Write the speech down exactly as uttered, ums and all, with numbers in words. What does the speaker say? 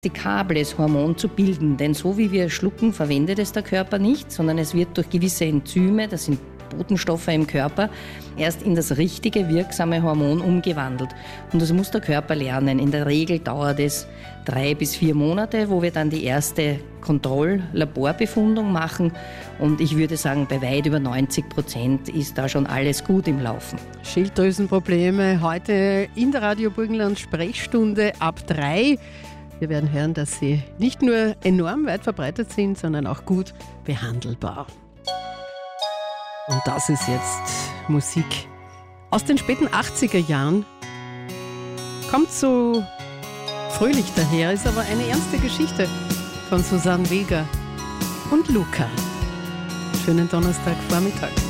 destikables Hormon zu bilden. Denn so wie wir schlucken, verwendet es der Körper nicht, sondern es wird durch gewisse Enzyme, das sind Botenstoffe im Körper, erst in das richtige, wirksame Hormon umgewandelt. Und das muss der Körper lernen. In der Regel dauert es drei bis vier Monate, wo wir dann die erste Kontroll-Laborbefundung machen. Und ich würde sagen, bei weit über neunzig Prozent ist da schon alles gut im Laufen. Schilddrüsenprobleme heute in der Radio Burgenland Sprechstunde ab drei. Wir werden hören, dass sie nicht nur enorm weit verbreitet sind, sondern auch gut behandelbar. Und das ist jetzt Musik aus den späten achtziger Jahren. Kommt so fröhlich daher, ist aber eine ernste Geschichte von Susanne Vega und Luca. Schönen Donnerstagvormittag.